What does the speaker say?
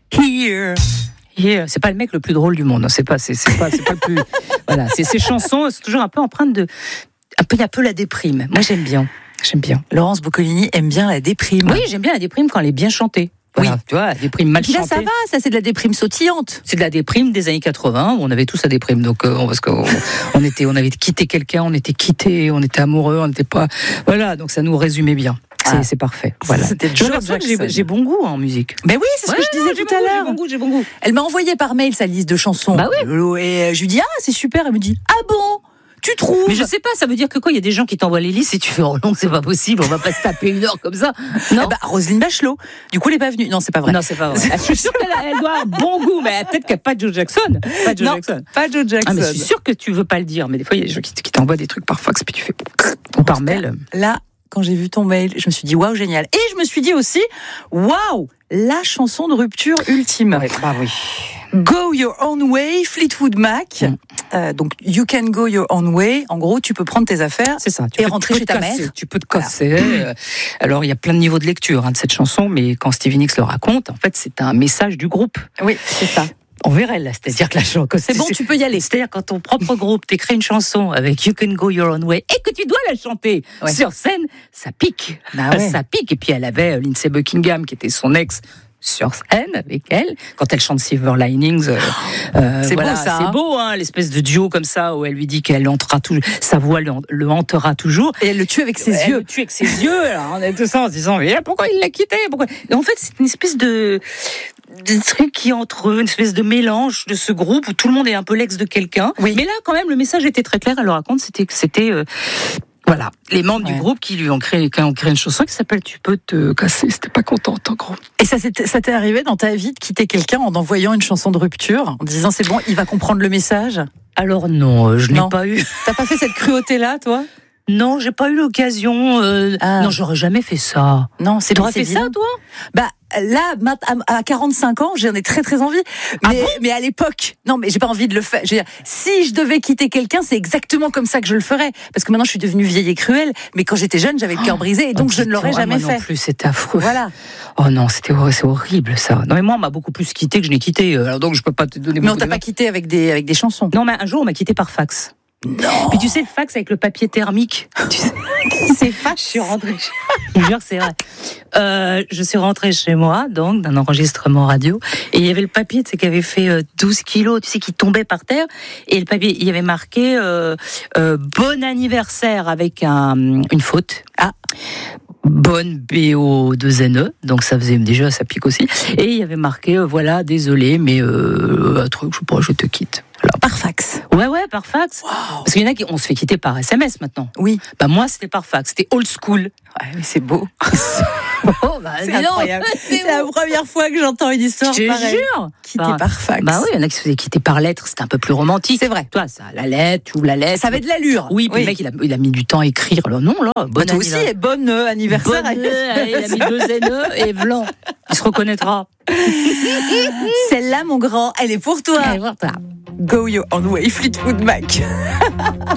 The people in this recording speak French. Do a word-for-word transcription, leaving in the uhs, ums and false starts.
Here. Here. C'est pas le mec le plus drôle du monde. C'est pas, c'est, c'est pas, c'est pas le plus. Voilà. C'est ces chansons, c'est toujours un peu empreinte de, un peu, il y a un peu la déprime. Moi, j'aime bien. J'aime bien. Laurence Boccolini aime bien la déprime. Oui, j'aime bien la déprime quand elle est bien chantée. Voilà, oui. Tu vois, la déprime mal chantée. Là, ça va, ça c'est de la déprime sautillante. C'est de la déprime des années quatre-vingts, où on avait tous la déprime. Donc, euh, parce qu'on on était, on avait quitté quelqu'un, on était quitté, on était amoureux, on n'était pas. Voilà, donc ça nous résumait bien. C'est, ah. c'est parfait. Voilà. C'était je m'aperçois que j'ai, j'ai bon goût en musique. Mais oui, c'est ce ouais, que je disais non, tout à goût, l'heure. J'ai bon goût, j'ai bon goût. Elle m'a envoyé par mail sa liste de chansons. Bah oui. Et je lui dis, ah, c'est super. Elle me dit, ah bon? Tu trouves? Mais je sais pas, ça veut dire que quoi? Il y a des gens qui t'envoient les listes et tu fais oh non, c'est pas possible, on va pas se taper une heure comme ça. Non. Eh bah, Roselyne Bachelot. Du coup, elle est pas venue. Non, c'est pas vrai. Non, c'est pas vrai. Je suis sûre qu'elle a, elle doit avoir bon goût, mais peut-être qu'elle n'a pas Joe Jackson. Pas Joe non, Jackson. Pas Joe Jackson. Ah, mais je suis sûre que tu veux pas le dire, mais des fois, il y a des gens qui, qui t'envoient des trucs par fax, puis tu fais ou par mail. Là, quand j'ai vu ton mail, je me suis dit waouh, génial. Et je me suis dit aussi waouh, la chanson de rupture ultime. Ouais, bah oui. Go Your Own Way, Fleetwood Mac. Mm. Euh, donc, You Can Go Your Own Way. En gros, tu peux prendre tes affaires c'est ça, tu et peux, rentrer tu chez ta casser, mère. Tu peux te casser. Voilà. Alors, il y a plein de niveaux de lecture hein, de cette chanson, mais quand Stevie Nicks le raconte, en fait, c'est un message du groupe. Oui, c'est ça. On verrait là, c'est-à-dire que la chanson, c'est bon, tu peux y aller. C'est-à-dire quand ton propre groupe t'écrit une chanson avec You Can Go Your Own Way et que tu dois la chanter ouais. sur scène, ça pique, bah ouais. ça pique. Et puis elle avait Lindsey Buckingham qui était son ex sur scène avec elle quand elle chante Silver Linings. Euh, euh, c'est voilà, beau ça. C'est hein. beau, hein, l'espèce de duo comme ça où elle lui dit qu'elle hantera toujours, sa voix le, le hantera toujours. Et elle le tue avec ses elle yeux. Le tue avec ses yeux. Alors on est tous en se disant mais pourquoi il l'a quitté pourquoi... Et en fait c'est une espèce de des trucs qui entre eux, une espèce de mélange de ce groupe où tout le monde est un peu l'ex de quelqu'un. Oui. Mais là, quand même, le message était très clair. Elle le raconte, c'était que c'était euh, voilà les membres ouais. du groupe qui lui ont créé, qui ont créé une chanson qui s'appelle Tu peux te casser. C'était pas contente en gros. Et ça, ça t'est arrivé dans ta vie de quitter quelqu'un en envoyant une chanson de rupture, en disant c'est bon, il va comprendre le message? Alors non, je non. n'ai pas eu. T'as pas fait cette cruauté-là, toi? Non, j'ai pas eu l'occasion. Euh, ah. Non, j'aurais jamais fait ça. Non, c'est T'aurais fait ça, toi? Bah là, à quarante-cinq ans, j'en ai très très envie. Mais, ah bon mais à l'époque, non, mais j'ai pas envie de le faire. Je veux dire, si je devais quitter quelqu'un, c'est exactement comme ça que je le ferais. Parce que maintenant, je suis devenue vieille et cruelle. Mais quand j'étais jeune, j'avais le cœur brisé et donc oh, je ne l'aurais jamais moi fait. Non plus, c'était affreux. Voilà. Oh non, c'était c'est horrible ça. Non mais moi, on m'a beaucoup plus quitté que je n'ai quitté. Alors donc, je peux pas te donner. Mais on t'a pas quitté avec des avec des chansons. Non, mais un jour, on m'a quitté par fax. Non. Puis tu sais le fax avec le papier thermique. Tu sais, c'est fax. Je suis rentrée. Je jure, c'est vrai. Euh, je suis rentrée chez moi, donc d'un enregistrement radio, et il y avait le papier, tu sais, qui avait fait euh, douze kilos, tu sais, qui tombait par terre, et le papier, il y avait marqué euh, euh, bon anniversaire avec un, une faute. Ah. Bonne B O deux N E, donc ça faisait déjà, ça pique aussi. Et il y avait marqué, euh, voilà, désolé, mais euh, un truc, je sais pas, je te quitte. Alors, par fax. Ouais, ouais, par fax. Wow. Parce qu'il y en a qui, on se fait quitter par S M S maintenant. Oui. Bah moi, c'était par fax, c'était old school. Ouais, mais c'est beau. Oh, bah, c'est incroyable. C'est, c'est la première fois que j'entends une histoire je pareille. Je te jure. Quitter bah, par fax. Bah oui, il y en a qui se faisaient quitter par lettre, c'était un peu plus romantique. C'est vrai. Toi, ça, la lettre, tu ouvres la lettre. Ça avait de l'allure. Oui, puis oui. Le mec, il a, il a mis du temps à écrire. Alors non, là, bon toi aussi, et bonne euh, anniversaire. Bonne, euh, il a mis deux N E et blanc. Il se reconnaîtra. Celle-là, mon grand, elle est pour toi. Elle est pour toi. Go Your Own Way, Fleetwood Mac.